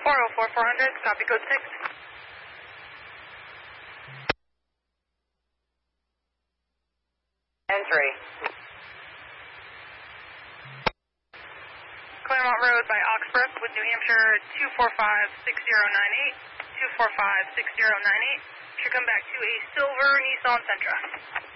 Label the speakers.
Speaker 1: 404 400, copy code 6.
Speaker 2: Entry.
Speaker 1: Claremont Road by Oxbrook with New Hampshire 2456098. 2456098. Should come back to a silver Nissan Sentra.